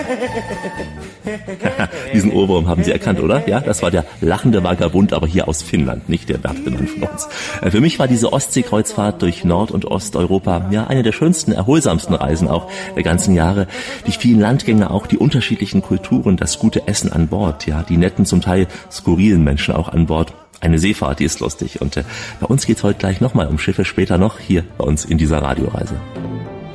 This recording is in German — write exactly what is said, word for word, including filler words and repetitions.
Diesen Ohrwurm haben Sie erkannt, oder? Ja, das war der lachende Vagabund, aber hier aus Finnland, nicht der Bergmann von uns. Für mich war diese Ostseekreuzfahrt durch Nord- und Osteuropa ja eine der schönsten, erholsamsten Reisen auch der ganzen Jahre. Die vielen Landgänge, auch die unterschiedlichen Kulturen, das gute Essen an Bord, ja, die netten, zum Teil skurrilen Menschen auch an Bord. Eine Seefahrt, die ist lustig. Und äh, bei uns geht's heute gleich nochmal um Schiffe, später noch hier bei uns in dieser Radioreise.